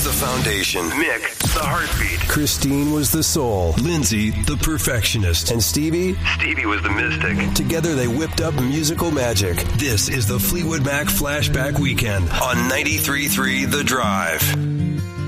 the foundation. Mick, the heartbeat. Christine was the soul. Lindsay, the perfectionist. And Stevie was the mystic. Together they whipped up musical magic. This is the Fleetwood Mac Flashback Weekend on 93.3 The Drive.